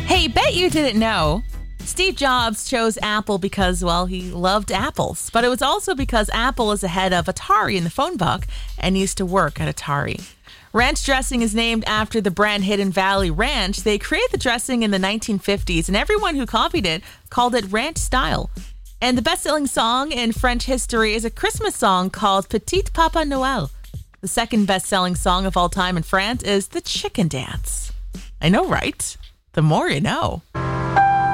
Hey, bet you didn't know. Steve Jobs chose Apple because, well, he loved apples. But it was also because Apple is ahead of Atari in the phone book and used to work at Atari. Ranch dressing is named after the brand Hidden Valley Ranch. They created the dressing in the 1950s, and everyone who copied it called it ranch style. And the best-selling song in French history is a Christmas song called Petit Papa Noël. The second best-selling song of all time in France is The Chicken Dance. I know, right? The more you know.